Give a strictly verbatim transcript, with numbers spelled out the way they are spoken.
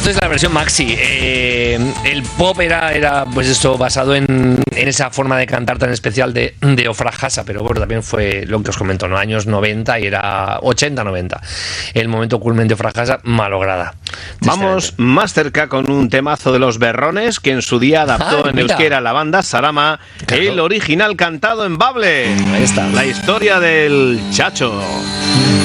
Esto es la versión maxi. Eh, el pop era, era pues esto, basado en, en esa forma de cantar tan especial de, de Ofra Hasa, pero bueno, también fue lo que os comento, ¿no? Años noventa y era ochenta noventa. El momento culmen de Ofra Hasa, malograda. Vamos más cerca con un temazo de Los Berrones, que en su día adaptó ah, en euskera la banda Sarama, claro. El original cantado en bable. Ahí está. La historia del Chacho.